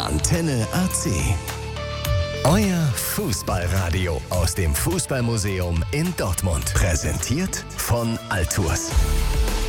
Antenne AC. Euer Fußballradio aus dem Fußballmuseum in Dortmund. Präsentiert von Altours.